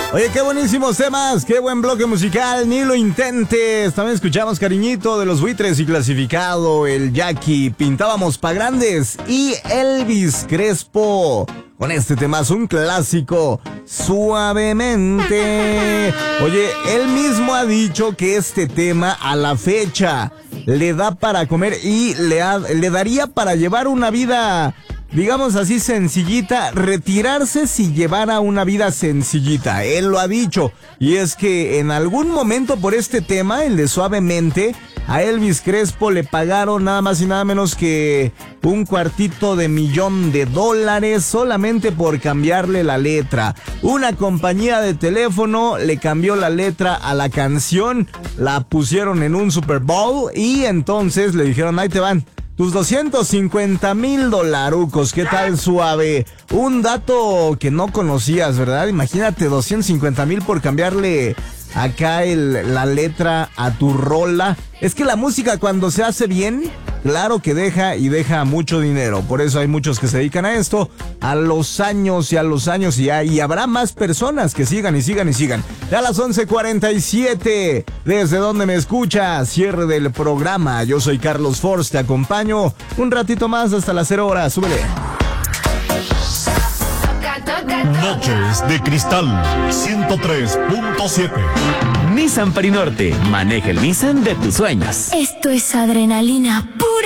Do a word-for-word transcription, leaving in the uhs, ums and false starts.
Oye, qué buenísimos temas, qué buen bloque musical, ni lo intentes. También escuchamos Cariñito de los Buitres y Clasificado, el Jackie, Pintábamos pa' Grandes y Elvis Crespo. Con este tema es un clásico, Suavemente. Oye, él mismo ha dicho que este tema a la fecha le da para comer y le, ha, le daría para llevar una vida, digamos así, sencillita, retirarse si llevara una vida sencillita. Él lo ha dicho. Y es que en algún momento por este tema, el de Suavemente, a Elvis Crespo le pagaron nada más y nada menos que un cuartito de millón de dólares solamente por cambiarle la letra. Una compañía de teléfono le cambió la letra a la canción, la pusieron en un Super Bowl y entonces le dijeron, ahí te van tus doscientos cincuenta mil dolarucos. ¿Qué tal, suave? Un dato que no conocías, ¿verdad? Imagínate, doscientos cincuenta mil por cambiarle acá el, la letra a tu rola. Es que la música cuando se hace bien, claro que deja y deja mucho dinero. Por eso hay muchos que se dedican a esto a los años y a los años y, a, y habrá más personas que sigan y sigan y sigan. Ya a las once cuarenta y siete, ¿desde dónde me escuchas? Cierre del programa. Yo soy Carlos Force, te acompaño un ratito más hasta las cero horas. Súbele. Noches de Cristal ciento tres punto siete. Nissan Parinorte, maneja el Nissan de tus sueños. Esto es adrenalina pura.